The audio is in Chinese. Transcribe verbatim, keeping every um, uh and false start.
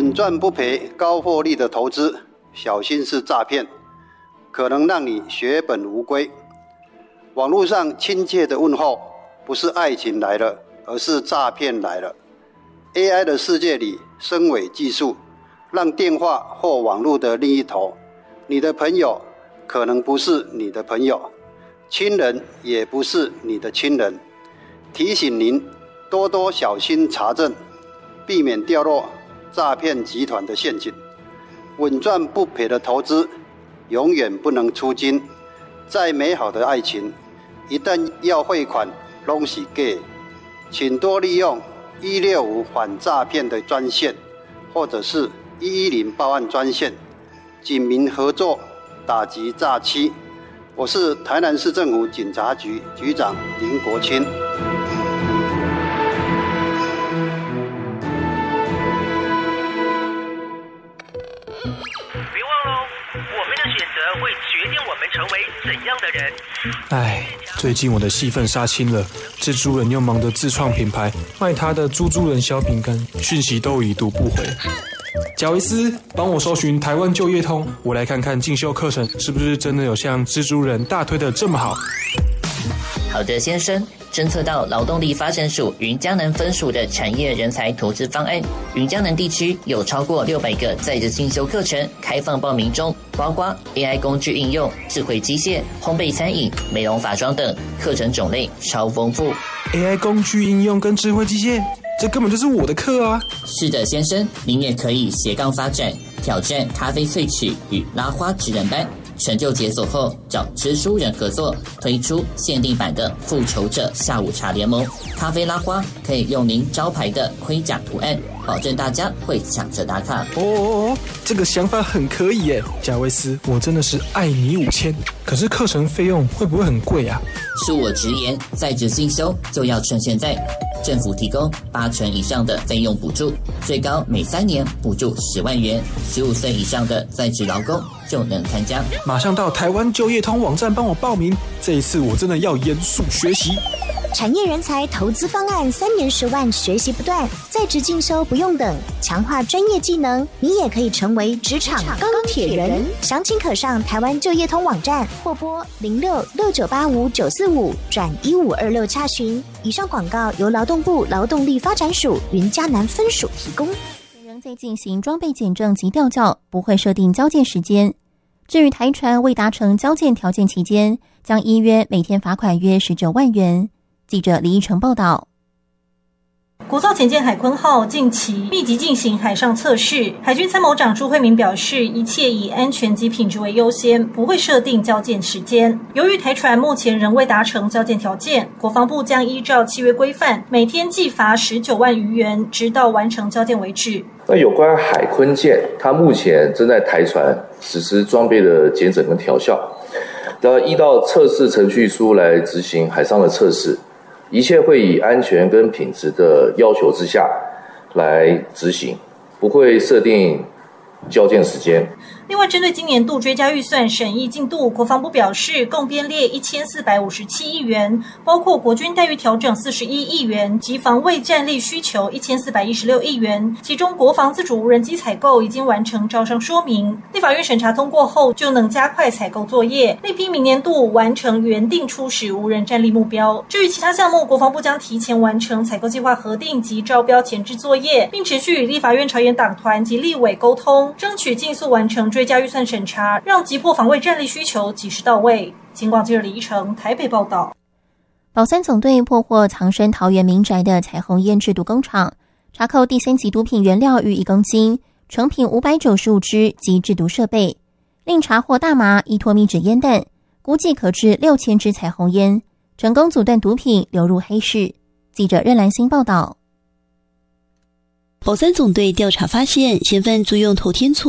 稳赚不赔、高获利的投资，小心是诈骗，可能让你血本无归。网络上亲切的问候，不是爱情来了，而是诈骗来了。A I 的世界里，深伪技术让电话或网络的另一头，你的朋友可能不是你的朋友，亲人也不是你的亲人。提醒您多多小心查证，避免掉落诈骗集团的陷阱。稳赚不赔的投资永远不能出金，再美好的爱情一旦要汇款拢是假。请多利用一六五反诈骗的专线，或者是一一零报案专线，警民合作打击诈欺。我是台南市政府警察局局长林国清。 别忘喽，我们的选择会决定我们成为怎样的人。 唉，最近我的戏份杀青了，蜘蛛人又忙着自创品牌，卖他的猪猪人小饼干，讯息都已读不回。贾维斯，帮我搜寻台湾就业通，我来看看进修课程是不是真的有像蜘蛛人大推的这么好。 好的，先生，侦测到劳动力发展署云嘉南分署的产业人才投资方案，云嘉南地区有超过六百个在职进修课程开放报名中，包括 A I 工具应用、智慧机械、烘焙餐饮、美容法妆等，课程种类超丰富。 A I 工具应用跟智慧机械，这根本就是我的课啊！ 是的，先生，您也可以斜杠发展，挑战咖啡萃取与拉花职人班。成就解锁后，找蜘蛛人合作推出限定版的复仇者下午茶联盟，咖啡拉花可以用您招牌的盔甲图案，保证大家会抢着打卡。 哦哦哦，这个想法很可以耶，贾维斯，我真的是爱你五千。可是课程费用会不会很贵啊？ 恕我直言，在职进修就要趁现在。政府提供八成以上的费用补助，最高每三年补助十万元，十五岁以上的在职劳工就能参加。 马上到台湾就业通网站帮我报名，这一次我真的要严肃学习。 产业人才投资方案，三年十万，学习不断，在职进修不用等，强化专业技能，你也可以成为职场钢铁人。详情可上台湾就业通网站或拨零六六九八五九四五转一五二六查询。以上广告由劳动部劳动力发展署云嘉南分署提供。 仍在进行装备检证及调教，不会设定交件时间。至于台船未达成交件条件期间，将依约每天罚款约十九万元。记者李依成报道。 国造潜舰海鲲号近期密集进行海上测试，海军参谋长朱惠明表示，一切以安全及品质为优先，不会设定交件时间。由于台船目前仍未达成交件条件，国防部将依照契约规范，每天计罚十九万余元，直到完成交件为止。 那有关海鲲舰，它目前正在台船实施装备的检整跟调校，那依照测试程序书来执行海上的测试。一切会以安全跟品质的要求之下来执行，不会设定交件时间。 另外，针对今年度追加预算审议进度，国防部表示，共编列一千四百五十七亿元，包括国军待遇调整四十一亿元及防卫战力需求一千四百一十六亿元。其中，国防自主无人机采购已经完成招商说明，立法院审查通过后，就能加快采购作业，力拼明年度完成原定初始无人战力目标。至于其他项目，国防部将提前完成采购计划核定及招标前置作业，并持续与立法院朝野党团及立委沟通，争取尽速完成追加预算审查，让急迫防卫战力需求及时到位。警广记者李依成台北报道。 保三总队破获藏身桃园民宅的彩虹烟制毒工厂，查扣第三级毒品原料逾一公斤，成品五百九十五支及制毒设备，另查获大麻一脱米纸烟弹，估计可制六千支彩虹烟，成功阻断毒品流入黑市。记者任兰心报道。 保三总队调查发现，嫌犯租用头天厝